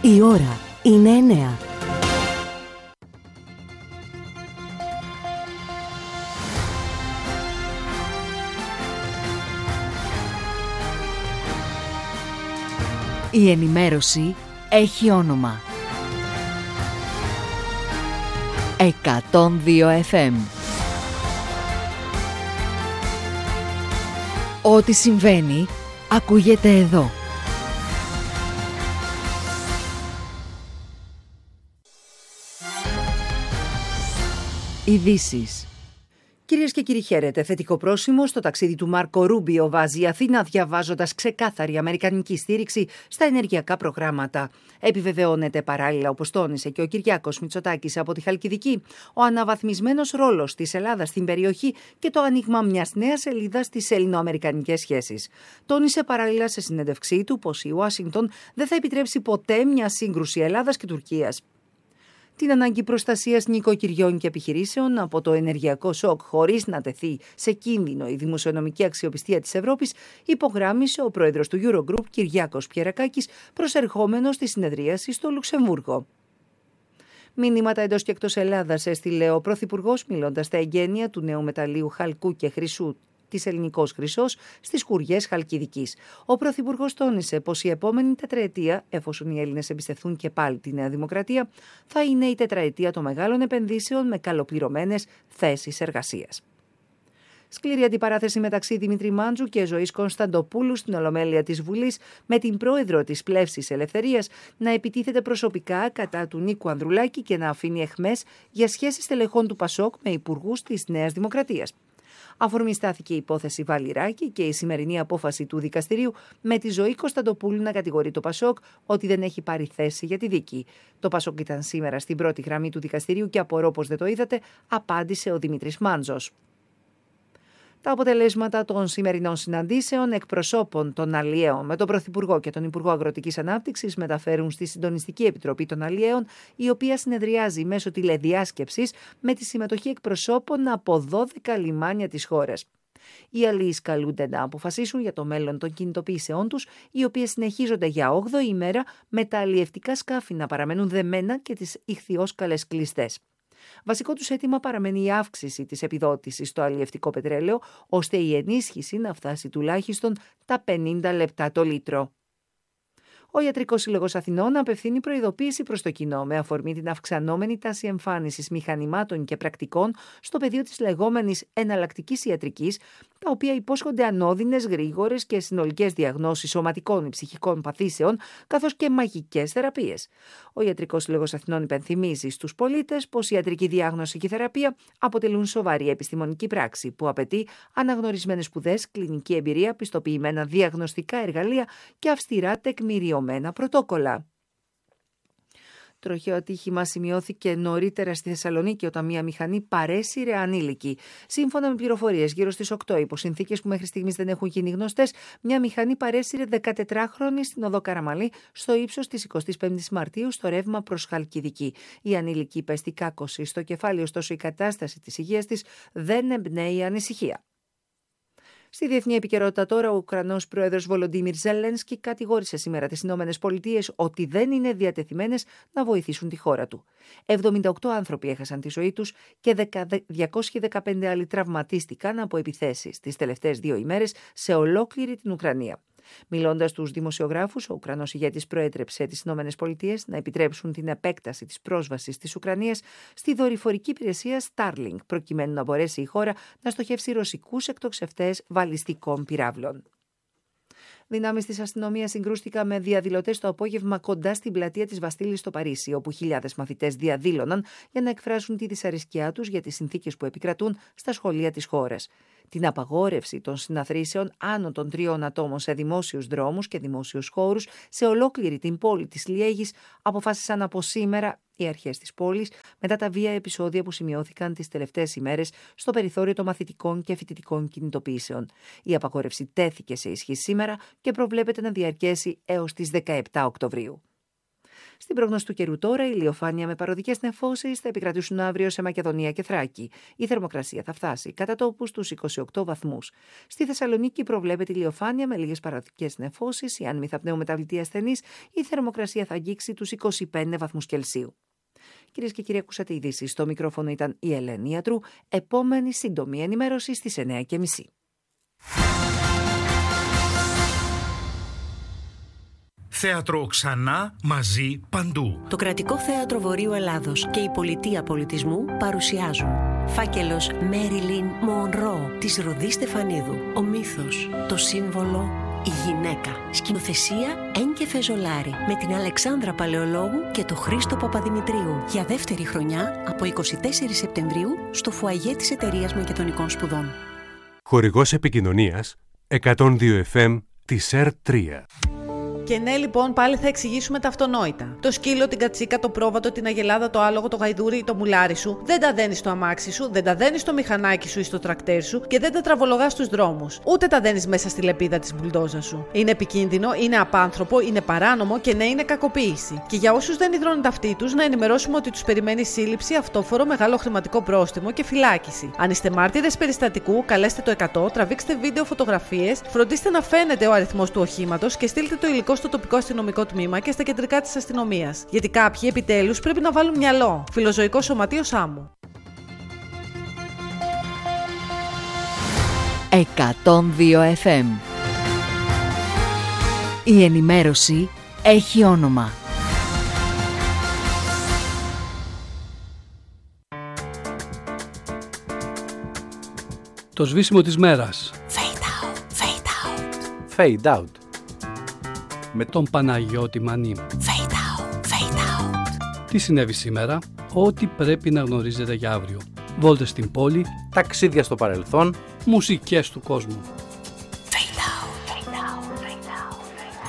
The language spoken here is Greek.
Η ώρα είναι 9. Η ενημέρωση έχει όνομα. 102 FM. Ό,τι συμβαίνει, ακούγεται εδώ. Ειδήσεις. Κυρίες και κύριοι, χαίρετε. Θετικό πρόσημο στο ταξίδι του Μάρκο Ρούμπιο βάζει η Αθήνα, διαβάζοντας ξεκάθαρη αμερικανική στήριξη στα ενεργειακά προγράμματα. Επιβεβαιώνεται παράλληλα, όπως τόνισε και ο Κυριάκος Μητσοτάκης από τη Χαλκιδική, ο αναβαθμισμένος ρόλος της Ελλάδας στην περιοχή και το άνοιγμα μιας νέας σελίδας στις ελληνοαμερικανικές σχέσεις. Τόνισε παράλληλα σε συνέντευξή του πως η Ουάσιγκτον δεν θα επιτρέψει ποτέ μια σύγκρουση Ελλάδας και Τουρκίας. Την ανάγκη προστασίας νοικοκυριών και επιχειρήσεων από το ενεργειακό σοκ χωρίς να τεθεί σε κίνδυνο η δημοσιονομική αξιοπιστία της Ευρώπης, υπογράμμισε ο πρόεδρος του Eurogroup Κυριάκος Πιερακάκης, προσερχόμενος στη συνεδρίαση στο Λουξεμβούργο. Μηνύματα εντός και εκτός Ελλάδας έστειλε ο Πρωθυπουργός, μιλώντας στα εγγένεια του νέου μεταλλείου χαλκού και χρυσού της Ελληνικός Χρυσός στις Χουριές Χαλκιδικής. Ο Πρωθυπουργός τόνισε πως η επόμενη τετραετία, εφόσον οι Έλληνες εμπιστευτούν και πάλι τη Νέα Δημοκρατία, θα είναι η τετραετία των μεγάλων επενδύσεων με καλοπληρωμένες θέσεις εργασίας. Σκληρή αντιπαράθεση μεταξύ Δημήτρη Μάντζου και Ζωής Κωνσταντοπούλου στην Ολομέλεια της Βουλής, με την πρόεδρο της Πλεύσης Ελευθερίας να επιτίθεται προσωπικά κατά του Νίκου Ανδρουλάκη και να αφήνει αιχμές για σχέσεις στελεχών του Πασόκ με υπουργούς της Νέας Δημοκρατίας. Αφορμή στάθηκε η υπόθεση Βαλιράκη και η σημερινή απόφαση του δικαστηρίου, με τη Ζωή Κωνσταντοπούλου να κατηγορεί το Πασόκ ότι δεν έχει πάρει θέση για τη δίκη. Το Πασόκ ήταν σήμερα στην πρώτη γραμμή του δικαστηρίου και απορώ πως δεν το είδατε, απάντησε ο Δημήτρης Μάντζος. Τα αποτελέσματα των σημερινών συναντήσεων εκπροσώπων των αλλιέων με τον Πρωθυπουργό και τον Υπουργό Αγροτικής Ανάπτυξης μεταφέρουν στη Συντονιστική Επιτροπή των Αλλιέων, η οποία συνεδριάζει μέσω τηλεδιάσκεψης με τη συμμετοχή εκπροσώπων από 12 λιμάνια της χώρας. Οι αλλιείς καλούνται να αποφασίσουν για το μέλλον των κινητοποιήσεών τους, οι οποίες συνεχίζονται για 8η ημέρα, με τα αλλιευτικά σκάφη να παραμένουν δεμένα και τις ιχθυόσκαλες κλειστές. Βασικό τους αίτημα παραμένει η αύξηση της επιδότησης στο αλλιευτικό πετρέλαιο, ώστε η ενίσχυση να φτάσει τουλάχιστον τα 50 λεπτά το λίτρο. Ο Ιατρικός Σύλλογος Αθηνών απευθύνει προειδοποίηση προς το κοινό με αφορμή την αυξανόμενη τάση εμφάνισης μηχανημάτων και πρακτικών στο πεδίο της λεγόμενης εναλλακτικής ιατρικής, τα οποία υπόσχονται ανώδυνες, γρήγορες και συνολικές διαγνώσεις σωματικών ή ψυχικών παθήσεων, καθώς και μαγικές θεραπείες. Ο Ιατρικός Σύλλογος Αθηνών υπενθυμίζει στους πολίτες πως η ιατρική διάγνωση και η θεραπεία αποτελούν σοβαρή επιστημονική πράξη που απαιτεί αναγνωρισμένες σπουδές, κλινική εμπειρία, πιστοποιημένα διαγνωστικά εργαλεία και αυστηρά τεκμηριωμένα πρωτόκολλα. Τροχαίο ατύχημα σημειώθηκε νωρίτερα στη Θεσσαλονίκη όταν μια μηχανή παρέσυρε ανήλικη. Σύμφωνα με πληροφορίες, γύρω στις 8, υπό συνθήκες που μέχρι στιγμής δεν έχουν γίνει γνωστές, μια μηχανή παρέσυρε 14χρονη στην οδό Καραμαλή, στο ύψος της 25ης Μαρτίου, στο ρεύμα προς Χαλκιδική. Η ανήλικη υπέστη κάκωση στο κεφάλι, ωστόσο η κατάσταση της υγείας της δεν εμπνέει ανησυχία. Στη διεθνή επικαιρότητα τώρα, ο Ουκρανός πρόεδρος Βολοντίμιρ Ζελένσκι κατηγόρησε σήμερα τις ΗΠΑ ότι δεν είναι διατεθειμένες να βοηθήσουν τη χώρα του. 78 άνθρωποι έχασαν τη ζωή τους και 215 άλλοι τραυματίστηκαν από επιθέσεις τις τελευταίες 2 ημέρες σε ολόκληρη την Ουκρανία. Μιλώντας στους δημοσιογράφους, ο Ουκρανός ηγέτης προέτρεψε τις ΗΠΑ να επιτρέψουν την επέκταση της πρόσβασης της Ουκρανίας στη δορυφορική υπηρεσία Starlink, προκειμένου να μπορέσει η χώρα να στοχεύσει ρωσικούς εκτοξευτές βαλιστικών πυράβλων. Δυνάμεις της αστυνομίας συγκρούστηκαν με διαδηλωτές το απόγευμα κοντά στην πλατεία της Βαστίλης στο Παρίσι, όπου χιλιάδες μαθητές διαδήλωναν για να εκφράσουν τη δυσαρεσκιά τους για τις συνθήκες που επικρατούν στα σχολεία της χώρας. Την απαγόρευση των συναθρήσεων άνω των 3 ατόμων σε δημόσιους δρόμους και δημόσιους χώρους σε ολόκληρη την πόλη της Λιέγης αποφάσισαν από σήμερα οι αρχές της πόλης, μετά τα βία επεισόδια που σημειώθηκαν τις τελευταίες ημέρες στο περιθώριο των μαθητικών και φοιτητικών κινητοποιήσεων. Η απαγόρευση τέθηκε σε ισχύ σήμερα και προβλέπεται να διαρκέσει έως τις 17 Οκτωβρίου. Στην πρόγνωση του καιρού τώρα, ηλιοφάνεια με παροδικές νεφώσεις θα επικρατήσουν αύριο σε Μακεδονία και Θράκη. Η θερμοκρασία θα φτάσει κατά τόπου στους 28 βαθμούς. Στη Θεσσαλονίκη προβλέπεται ηλιοφάνεια με λίγες παροδικές νεφώσεις. Οι άνεμοι θα πνέουν μεταβλητή ασθενείς. Η θερμοκρασία θα αγγίξει τους 25 βαθμούς Κελσίου. Κυρίες και κύριοι, ακούσατε ειδήσεις. Στο μικρόφωνο ήταν η Ελένη Ιατρού. Επόμενη σύντομη ενημέρωση στις 9:30. Θέατρο ξανά, μαζί, παντού. Το Κρατικό Θέατρο Βορείου Ελλάδος και η Πολιτεία Πολιτισμού παρουσιάζουν Φάκελος Μέριλιν Μονρό της Ροδής Στεφανίδου. Ο μύθος, το σύμβολο, η γυναίκα. Σκηνοθεσία Ένκε Φεζολάρη με την Αλεξάνδρα Παλαιολόγου και το Χρήστο Παπαδημητρίου. Για δεύτερη χρονιά από 24 Σεπτεμβρίου στο φουαγέ της Εταιρείας Μακεδονικών Σπουδών. Χορηγός επικοινωνίας 102 FM της ΕΡΤ3. Και ναι, λοιπόν, πάλι θα εξηγήσουμε τα αυτονόητα. Το σκύλο, την κατσίκα, το πρόβατο, την αγελάδα, το άλογο, το γαϊδούρι ή το μουλάρι σου δεν τα δένεις στο αμάξι σου, δεν τα δένεις στο μηχανάκι σου ή στο τρακτέρ σου και δεν τα τραβολογάς στους δρόμους. Ούτε τα δένεις μέσα στη λεπίδα της μπουλντόζα σου. Είναι επικίνδυνο, είναι απάνθρωπο, είναι παράνομο και ναι, είναι κακοποίηση. Και για όσους δεν υδρώνουν τα αυτί τους, να ενημερώσουμε ότι τους περιμένει σύλληψη, αυτόφορο, μεγάλο χρηματικό πρόστιμο και φυλάκιση. Αν είστε μάρτυρες περιστατικού, καλέστε το 100, τραβήξτε βίντεο φωτογραφίες, φροντίστε να φαίνεται ο αριθμός του οχήματος και στείλτε το υλικό στο τοπικό αστυνομικό τμήμα και στα κεντρικά της αστυνομίας. Γιατί κάποιοι επιτέλους πρέπει να βάλουν μυαλό. Φιλοζωικό Σωματείο Σάμου. 102 FM. Η ενημέρωση έχει όνομα. Το σβήσιμο της μέρας. Fade out, fade out. Fade out. Με τον Παναγιώτη Μανή. Fade out, fade out. Τι συνέβη σήμερα, ό,τι πρέπει να γνωρίζετε για αύριο. Βόλτες στην πόλη, Ταξίδια στο παρελθόν, μουσικές του κόσμου.